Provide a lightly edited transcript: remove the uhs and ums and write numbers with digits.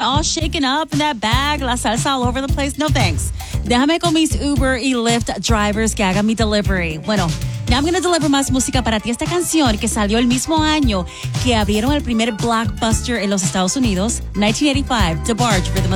all shaken up in that bag, la salsa all over the place. No thanks. Déjame con mis Uber y Lyft drivers que hagan mi delivery. Bueno, now I'm gonna deliver más música para ti. Esta canción que salió el mismo año que abrieron el primer blockbuster en los Estados Unidos, 1985, DeBarge, Rhythm of the